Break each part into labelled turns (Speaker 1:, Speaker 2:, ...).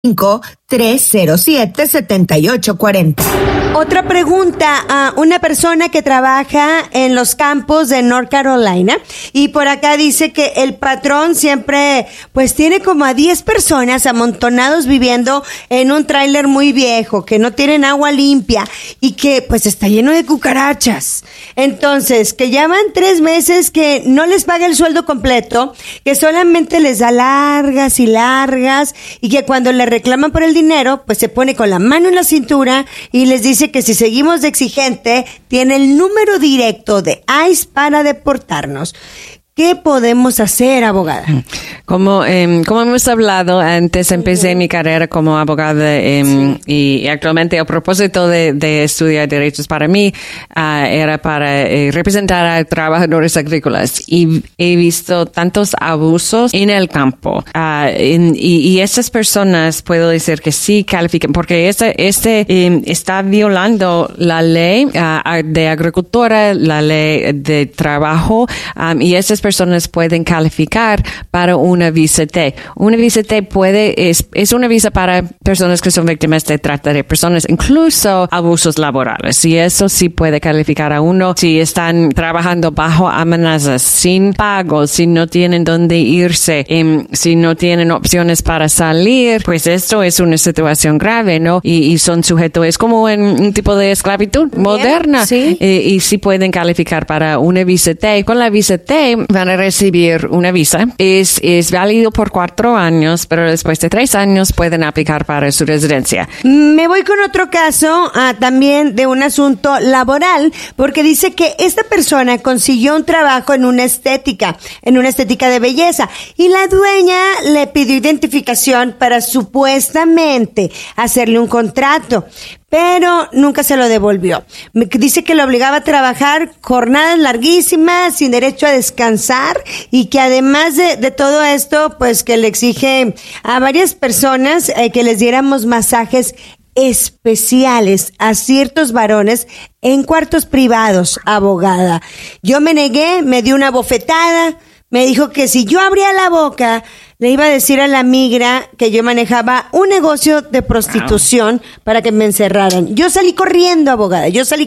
Speaker 1: 805-307-7840.
Speaker 2: Otra pregunta a una persona que trabaja en los campos de North Carolina y por acá dice que el patrón siempre pues tiene como a 10 personas amontonados viviendo en un tráiler muy viejo, que no tienen agua limpia y que pues está lleno de cucarachas. Entonces, que ya van 3 meses que no les paga el sueldo completo, que solamente les da largas y largas y que cuando le reclaman por el dinero, pues se pone con la mano en la cintura y les dice que si seguimos de exigente, tiene el número directo de ICE para deportarnos. ¿Qué podemos hacer, abogada?
Speaker 3: Como hemos hablado antes, empecé mi carrera como abogada y actualmente el propósito de estudiar derechos para mí era para representar a trabajadores agrícolas y he visto tantos abusos en el campo y estas personas puedo decir que sí califican porque está violando la ley de agricultura, la ley de trabajo y estas personas pueden calificar para una visa T. Una visa T es una visa para personas que son víctimas de trata de personas, incluso abusos laborales. Y eso sí puede calificar a uno si están trabajando bajo amenazas, sin pago, si no tienen dónde irse, si no tienen opciones para salir, pues esto es una situación grave, ¿no? Y son sujetos, es como en un tipo de esclavitud moderna.
Speaker 2: Sí.
Speaker 3: Y sí pueden calificar para una visa T. Con la visa T van a recibir una visa. Es válido por 4 años, pero después de 3 años pueden aplicar para su residencia.
Speaker 2: Me voy con otro caso también de un asunto laboral, porque dice que esta persona consiguió un trabajo en una estética de belleza, y la dueña le pidió identificación para supuestamente hacerle un contrato, pero nunca se lo devolvió. Dice que lo obligaba a trabajar jornadas larguísimas, sin derecho a descansar, y que además de todo esto, pues que le exige a varias personas que les diéramos masajes especiales a ciertos varones en cuartos privados, abogada. Yo me negué, me dio una bofetada, me dijo que si yo abría la boca, le iba a decir a la migra que yo manejaba un negocio de prostitución para que me encerraran. Yo salí corriendo, abogada,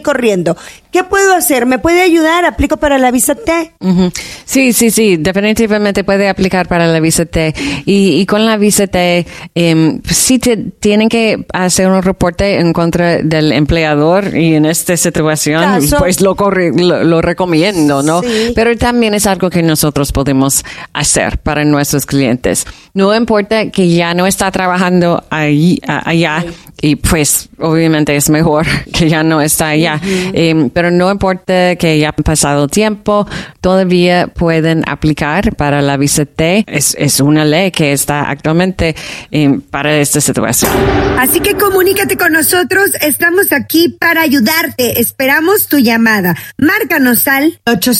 Speaker 2: ¿Qué puedo hacer? ¿Me puede ayudar? ¿Aplico para la visa T?
Speaker 3: Uh-huh. Sí, definitivamente puede aplicar para la visa T. Y con la visa T, sí tienen que hacer un reporte en contra del empleador, y en esta situación, pues lo recomiendo, ¿no? Sí. Pero también es algo que nosotros podemos hacer para nuestros clientes. No importa que ya no está trabajando allá, y pues obviamente es mejor que ya no está allá. Uh-huh. Pero no importa que ya ha pasado tiempo, todavía pueden aplicar para la visa T. Es una ley que está actualmente para esta situación.
Speaker 1: Así que comunícate con nosotros, estamos aquí para ayudarte. Esperamos tu llamada. Márcanos al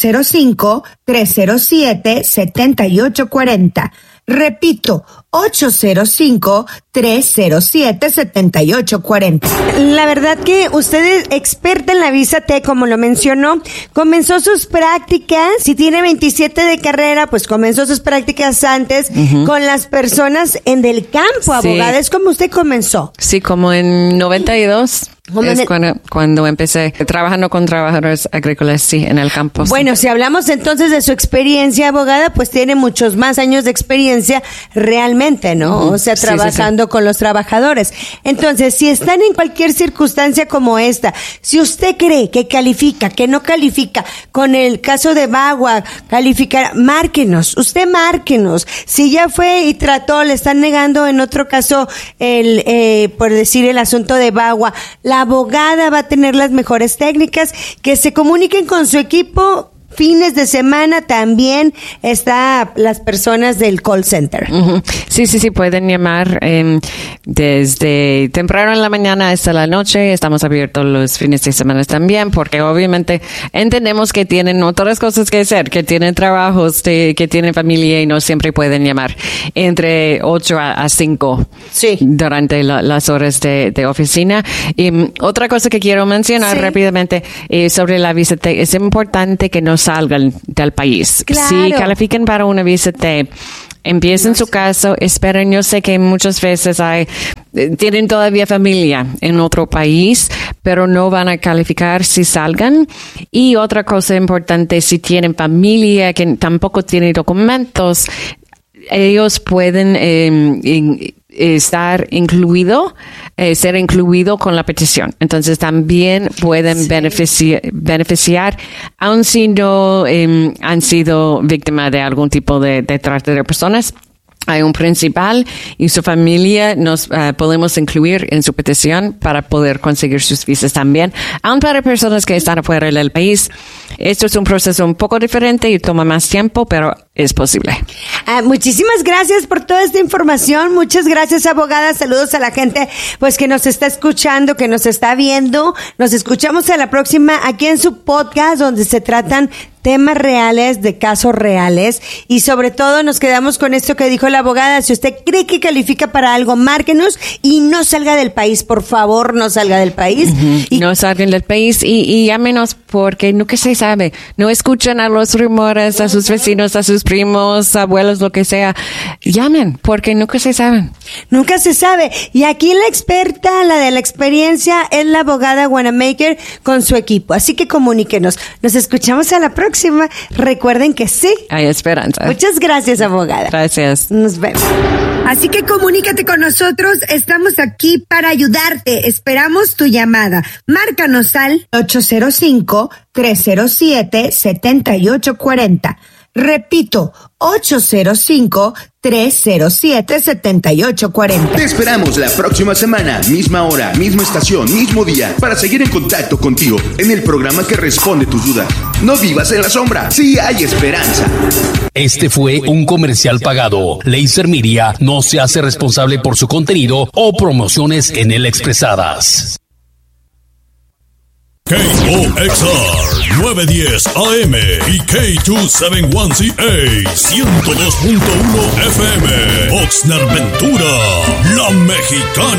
Speaker 1: 805-307-7840. Repito, 805-307-7840.
Speaker 2: La verdad que usted es experta en la visa T, como lo mencionó. Comenzó sus prácticas, si tiene 27 de carrera, pues comenzó sus prácticas antes con las personas en el campo, abogada. Sí. Es como usted comenzó.
Speaker 3: Sí, como en 92. Es cuando empecé trabajando con trabajadores agrícolas, sí, en el campo.
Speaker 2: Bueno,
Speaker 3: sí.
Speaker 2: Si hablamos entonces de su experiencia, abogada, pues tiene muchos más años de experiencia realmente, ¿no? O sea, trabajando con los trabajadores. Entonces, si están en cualquier circunstancia como esta, si usted cree que califica, que no califica, con el caso de Bagua, calificar, márquenos. Si ya fue y trató, le están negando en otro caso por decir el asunto de Bagua, la abogada va a tener las mejores técnicas, que se comuniquen con su equipo. Fines de semana también está las personas del call center.
Speaker 3: Uh-huh. Sí, pueden llamar desde temprano en la mañana hasta la noche. Estamos abiertos los fines de semana también, porque obviamente entendemos que tienen otras cosas que hacer, que tienen trabajos, que tienen familia, y no siempre pueden llamar entre 8 a 5 durante las horas de oficina. Y otra cosa que quiero mencionar rápidamente sobre la visa T, es importante que no salgan del país.
Speaker 2: Claro.
Speaker 3: Si califican para una visa T, Empiecen su caso, esperen. Yo sé que muchas veces tienen todavía familia en otro país, pero no van a calificar si salgan. Y otra cosa importante, si tienen familia que tampoco tiene documentos, ellos pueden ser incluido con la petición. Entonces también pueden beneficiar, aun si no han sido víctimas de algún tipo de trata de personas. Hay un principal y su familia nos podemos incluir en su petición para poder conseguir sus visas también. Aun para personas que están afuera del país, esto es un proceso un poco diferente y toma más tiempo, pero es posible.
Speaker 2: Muchísimas gracias por toda esta información. Muchas gracias, abogada. Saludos a la gente pues que nos está escuchando, que nos está viendo. Nos escuchamos a la próxima aquí en su podcast, donde se tratan temas reales, de casos reales, y sobre todo nos quedamos con esto que dijo la abogada. Si usted cree que califica para algo, márquenos y no salga del país, por favor, no salga del país.
Speaker 3: Y no salgan del país y llámenos, porque nunca se sabe. No escuchen a los rumores, a sus vecinos, a sus primos, abuelos, lo que sea. Llamen, porque nunca se sabe.
Speaker 2: Nunca se sabe. Y aquí la experta, la de la experiencia, es la abogada Wanamaker con su equipo. Así que comuníquenos. Nos escuchamos a la próxima. Recuerden que sí.
Speaker 3: Hay esperanza.
Speaker 2: Muchas gracias, abogada.
Speaker 3: Gracias.
Speaker 2: Nos vemos.
Speaker 1: Así que comunícate con nosotros. Estamos aquí para ayudarte. Esperamos tu llamada. Márcanos al 805-307-7840. Repito, 805-307-7840.
Speaker 4: Te esperamos la próxima semana, misma hora, misma estación, mismo día, para seguir en contacto contigo en el programa que responde tus dudas. No vivas en la sombra, sí hay esperanza.
Speaker 5: Este fue un comercial pagado. Laser Media no se hace responsable por su contenido o promociones en él expresadas.
Speaker 6: KOXR 910 AM y K271CA 102.1 FM Oxnard Ventura, la mexicana.